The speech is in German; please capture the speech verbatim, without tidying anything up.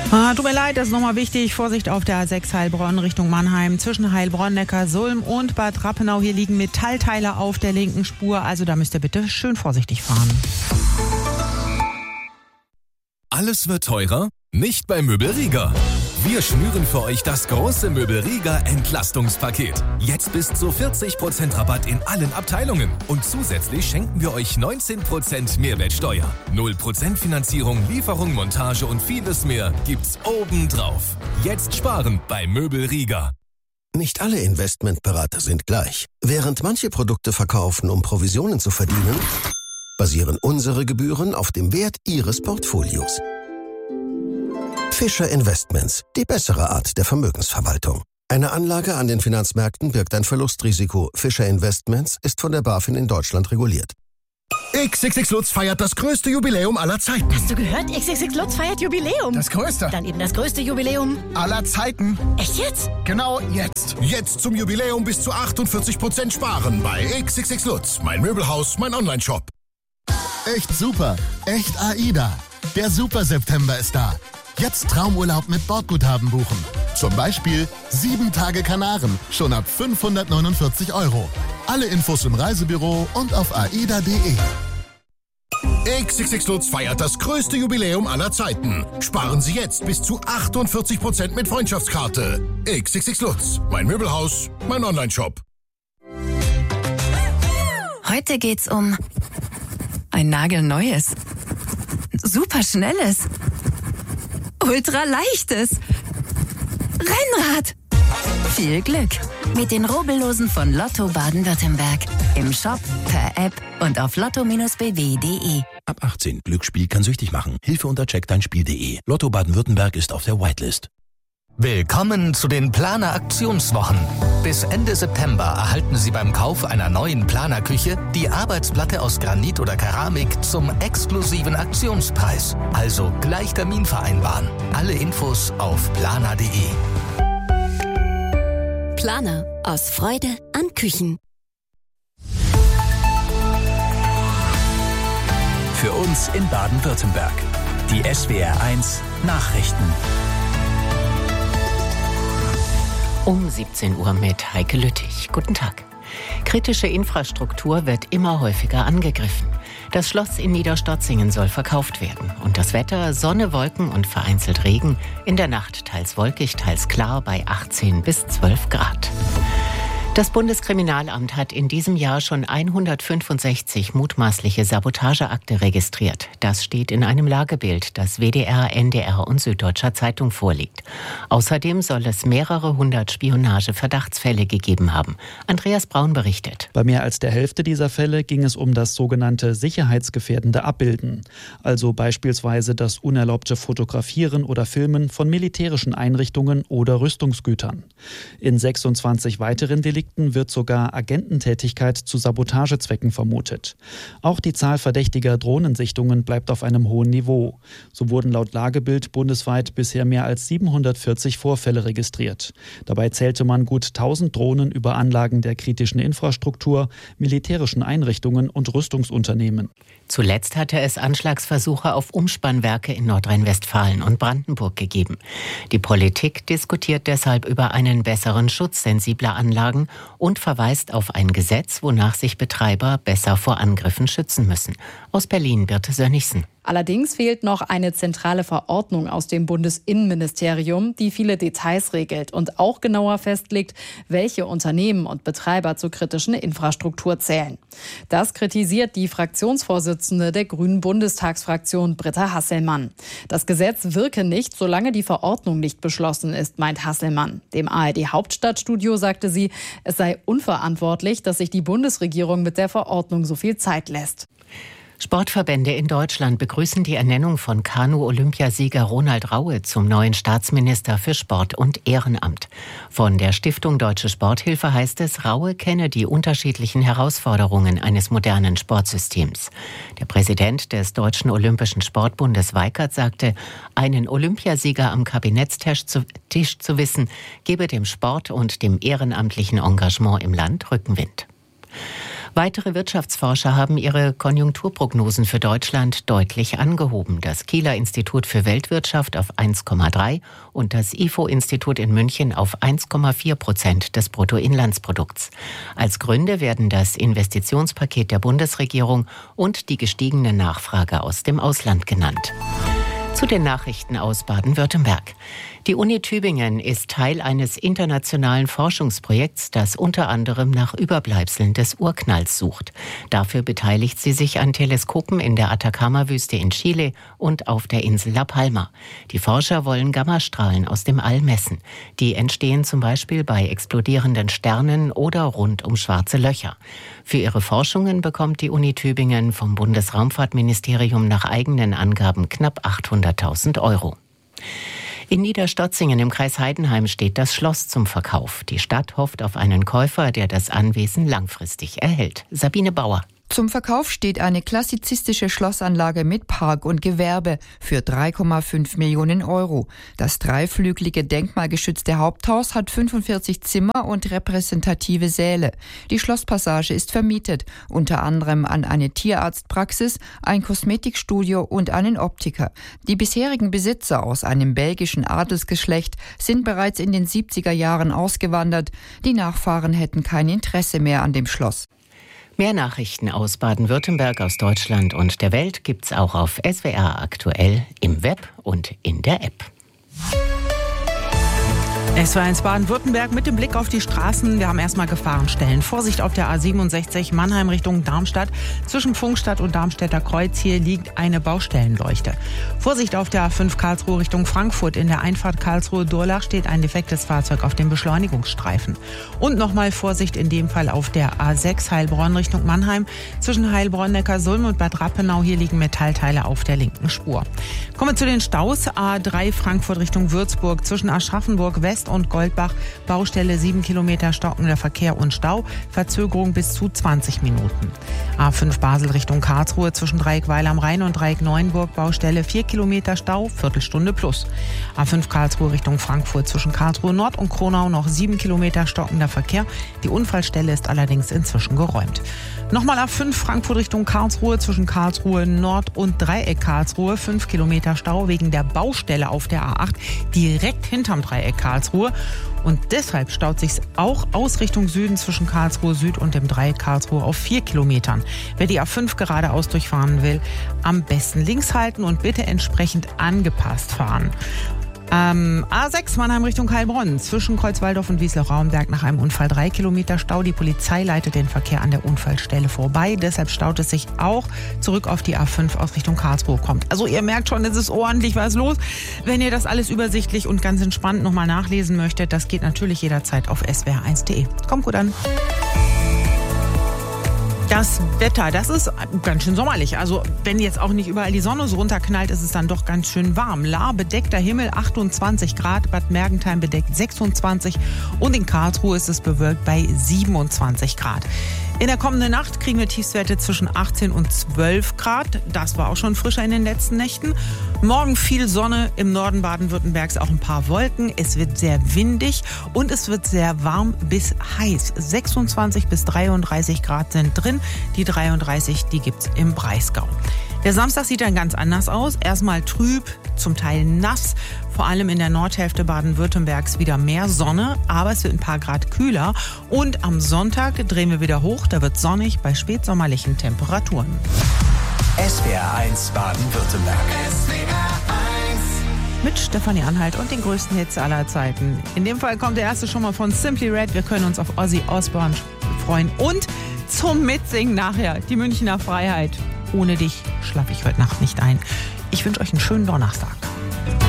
Ah, tut mir leid, das ist nochmal wichtig. Vorsicht auf der A sechs Heilbronn Richtung Mannheim. Zwischen Heilbronn, Neckarsulm und Bad Rappenau. Hier liegen Metallteile auf der linken Spur. Also da müsst ihr bitte schön vorsichtig fahren. Alles wird teurer? Nicht bei Möbelrieger. Wir schnüren für euch das große Möbelrieger Entlastungspaket. Jetzt bis zu vierzig Prozent Rabatt in allen Abteilungen. Und zusätzlich schenken wir euch neunzehn Prozent Mehrwertsteuer. null Prozent Finanzierung, Lieferung, Montage und vieles mehr gibt's obendrauf. Jetzt sparen bei Möbelrieger. Nicht alle Investmentberater sind gleich. Während manche Produkte verkaufen, um Provisionen zu verdienen, basieren unsere Gebühren auf dem Wert Ihres Portfolios. Fischer Investments, die bessere Art der Vermögensverwaltung. Eine Anlage an den Finanzmärkten birgt ein Verlustrisiko. Fischer Investments ist von der BaFin in Deutschland reguliert. X X X Lutz feiert das größte Jubiläum aller Zeiten. Hast du gehört? X X X Lutz feiert Jubiläum. Das größte. Dann eben das größte Jubiläum aller Zeiten. Echt jetzt? Genau jetzt. Jetzt zum Jubiläum bis zu achtundvierzig Prozent sparen bei X X X Lutz. Mein Möbelhaus, mein Onlineshop. Echt super. Echt AIDA. Der Super September ist da. Jetzt Traumurlaub mit Bordguthaben buchen. Zum Beispiel sieben Tage Kanaren, schon ab fünfhundertneunundvierzig Euro. Alle Infos im Reisebüro und auf aida punkt de. X X X Lutz feiert das größte Jubiläum aller Zeiten. Sparen Sie jetzt bis zu achtundvierzig Prozent mit Freundschaftskarte. X X X Lutz, mein Möbelhaus, mein Onlineshop. Heute geht's um ein nagelneues, superschnelles, ultraleichtes Rennrad. Viel Glück mit den Rubbellosen von Lotto Baden-Württemberg. Im Shop, per App und auf lotto b w punkt de. Ab achtzehn. Glücksspiel kann süchtig machen. Hilfe unter check dein spiel punkt de. Lotto Baden-Württemberg ist auf der Whitelist. Willkommen zu den Planer Aktionswochen. Bis Ende September erhalten Sie beim Kauf einer neuen Planerküche die Arbeitsplatte aus Granit oder Keramik zum exklusiven Aktionspreis. Also gleich Termin vereinbaren. Alle Infos auf planer punkt de. Planer. Aus Freude an Küchen. Für uns in Baden-Württemberg. Die S W R eins Nachrichten. Um siebzehn Uhr mit Heike Lüttich. Guten Tag. Kritische Infrastruktur wird immer häufiger angegriffen. Das Schloss in Niederstotzingen soll verkauft werden. Und das Wetter, Sonne, Wolken und vereinzelt Regen. In der Nacht teils wolkig, teils klar bei achtzehn bis zwölf Grad. Das Bundeskriminalamt hat in diesem Jahr schon hundertfünfundsechzig mutmaßliche Sabotageakte registriert. Das steht in einem Lagebild, das W D R, N D R und Süddeutscher Zeitung vorliegt. Außerdem soll es mehrere hundert Spionage-Verdachtsfälle gegeben haben. Andreas Braun berichtet. Bei mehr als der Hälfte dieser Fälle ging es um das sogenannte sicherheitsgefährdende Abbilden. Also beispielsweise das unerlaubte Fotografieren oder Filmen von militärischen Einrichtungen oder Rüstungsgütern. In sechsundzwanzig weiteren Delikten wird sogar Agententätigkeit zu Sabotagezwecken vermutet. Auch die Zahl verdächtiger Drohnensichtungen bleibt auf einem hohen Niveau. So wurden laut Lagebild bundesweit bisher mehr als siebenhundertvierzig Vorfälle registriert. Dabei zählte man gut tausend Drohnen über Anlagen der kritischen Infrastruktur, militärischen Einrichtungen und Rüstungsunternehmen. Zuletzt hatte es Anschlagsversuche auf Umspannwerke in Nordrhein-Westfalen und Brandenburg gegeben. Die Politik diskutiert deshalb über einen besseren Schutz sensibler Anlagen und verweist auf ein Gesetz, wonach sich Betreiber besser vor Angriffen schützen müssen. Aus Berlin, Birte Sönnigsen. Allerdings fehlt noch eine zentrale Verordnung aus dem Bundesinnenministerium, die viele Details regelt und auch genauer festlegt, welche Unternehmen und Betreiber zur kritischen Infrastruktur zählen. Das kritisiert die Fraktionsvorsitzende der Grünen Bundestagsfraktion, Britta Hasselmann. Das Gesetz wirke nicht, solange die Verordnung nicht beschlossen ist, meint Hasselmann. Dem A R D-Hauptstadtstudio sagte sie, es sei unverantwortlich, dass sich die Bundesregierung mit der Verordnung so viel Zeit lässt. Sportverbände in Deutschland begrüßen die Ernennung von Kanu-Olympiasieger Ronald Raue zum neuen Staatsminister für Sport und Ehrenamt. Von der Stiftung Deutsche Sporthilfe heißt es, Raue kenne die unterschiedlichen Herausforderungen eines modernen Sportsystems. Der Präsident des Deutschen Olympischen Sportbundes Weikert sagte, einen Olympiasieger am Kabinettstisch zu, Tisch zu wissen, gebe dem Sport und dem ehrenamtlichen Engagement im Land Rückenwind. Weitere Wirtschaftsforscher haben ihre Konjunkturprognosen für Deutschland deutlich angehoben. Das Kieler Institut für Weltwirtschaft auf eins Komma drei und das I F O-Institut in München auf eins Komma vier Prozent des Bruttoinlandsprodukts. Als Gründe werden das Investitionspaket der Bundesregierung und die gestiegene Nachfrage aus dem Ausland genannt. Zu den Nachrichten aus Baden-Württemberg. Die Uni Tübingen ist Teil eines internationalen Forschungsprojekts, das unter anderem nach Überbleibseln des Urknalls sucht. Dafür beteiligt sie sich an Teleskopen in der Atacama-Wüste in Chile und auf der Insel La Palma. Die Forscher wollen Gammastrahlen aus dem All messen. Die entstehen zum Beispiel bei explodierenden Sternen oder rund um schwarze Löcher. Für ihre Forschungen bekommt die Uni Tübingen vom Bundesraumfahrtministerium nach eigenen Angaben knapp achthunderttausend Euro. In Niederstotzingen im Kreis Heidenheim steht das Schloss zum Verkauf. Die Stadt hofft auf einen Käufer, der das Anwesen langfristig erhält. Sabine Bauer. Zum Verkauf steht eine klassizistische Schlossanlage mit Park und Gewerbe für drei Komma fünf Millionen Euro. Das dreiflügelige denkmalgeschützte Haupthaus hat fünfundvierzig Zimmer und repräsentative Säle. Die Schlosspassage ist vermietet, unter anderem an eine Tierarztpraxis, ein Kosmetikstudio und einen Optiker. Die bisherigen Besitzer aus einem belgischen Adelsgeschlecht sind bereits in den siebziger Jahren ausgewandert. Die Nachfahren hätten kein Interesse mehr an dem Schloss. Mehr Nachrichten aus Baden-Württemberg, aus Deutschland und der Welt gibt's auch auf S W R aktuell im Web und in der App. S W R eins Baden-Württemberg mit dem Blick auf die Straßen. Wir haben erstmal Gefahrenstellen. Vorsicht auf der A siebenundsechzig Mannheim Richtung Darmstadt. Zwischen Pfungstadt und Darmstädter Kreuz hier liegt eine Baustellenleuchte. Vorsicht auf der A fünf Karlsruhe Richtung Frankfurt. In der Einfahrt Karlsruhe-Durlach steht ein defektes Fahrzeug auf dem Beschleunigungsstreifen. Und nochmal Vorsicht in dem Fall auf der A sechs Heilbronn Richtung Mannheim. Zwischen Heilbronn, Neckarsulm und Bad Rappenau. Hier liegen Metallteile auf der linken Spur. Kommen wir zu den Staus. A drei Frankfurt Richtung Würzburg. Zwischen Aschaffenburg West und Goldbach, Baustelle sieben Kilometer stockender Verkehr und Stau, Verzögerung bis zu zwanzig Minuten. A fünf Basel Richtung Karlsruhe zwischen Dreieck-Weil am Rhein und Dreieck-Neuenburg, Baustelle vier Kilometer Stau, Viertelstunde plus. A fünf Karlsruhe Richtung Frankfurt zwischen Karlsruhe Nord und Kronau noch sieben Kilometer stockender Verkehr. Die Unfallstelle ist allerdings inzwischen geräumt. Nochmal A fünf Frankfurt Richtung Karlsruhe zwischen Karlsruhe Nord und Dreieck Karlsruhe, fünf Kilometer Stau wegen der Baustelle auf der A acht direkt hinterm Dreieck Karlsruhe. Und deshalb staut sich's auch aus Richtung Süden zwischen Karlsruhe Süd und dem Dreieck Karlsruhe auf vier Kilometern. Wer die A fünf geradeaus durchfahren will, am besten links halten und bitte entsprechend angepasst fahren. Ähm, A sechs Mannheim Richtung Heilbronn. Zwischen Kreuzwaldorf und Wiesloch-Rauenberg nach einem Unfall drei Kilometer Stau. Die Polizei leitet den Verkehr an der Unfallstelle vorbei. Deshalb staut es sich auch zurück auf die A fünf aus Richtung Karlsruhe kommt. Also ihr merkt schon, es ist ordentlich was los. Wenn ihr das alles übersichtlich und ganz entspannt nochmal nachlesen möchtet, das geht natürlich jederzeit auf S W R eins Punkt de. Kommt gut an. Das Wetter, das ist ganz schön sommerlich. Also wenn jetzt auch nicht überall die Sonne so runterknallt, ist es dann doch ganz schön warm. Lahr bedeckter Himmel, achtundzwanzig Grad, Bad Mergentheim bedeckt sechsundzwanzig und in Karlsruhe ist es bewölkt bei siebenundzwanzig Grad. In der kommenden Nacht kriegen wir Tiefstwerte zwischen achtzehn und zwölf Grad. Das war auch schon frischer in den letzten Nächten. Morgen viel Sonne, im Norden Baden-Württembergs auch ein paar Wolken. Es wird sehr windig und es wird sehr warm bis heiß. sechsundzwanzig bis dreiunddreißig Grad sind drin. Die dreiunddreißig, die gibt's im Breisgau. Der Samstag sieht dann ganz anders aus. Erstmal trüb, zum Teil nass. Vor allem in der Nordhälfte Baden-Württembergs wieder mehr Sonne, aber es wird ein paar Grad kühler. Und am Sonntag drehen wir wieder hoch. Da wird sonnig bei spätsommerlichen Temperaturen. S W R eins Baden-Württemberg. S W R eins. Mit Stefanie Anhalt und den größten Hits aller Zeiten. In dem Fall kommt der erste schon mal von Simply Red. Wir können uns auf Ozzy Osbourne freuen. Und zum Mitsingen nachher die Münchner Freiheit. Ohne dich schlafe ich heute Nacht nicht ein. Ich wünsche euch einen schönen Donnerstag.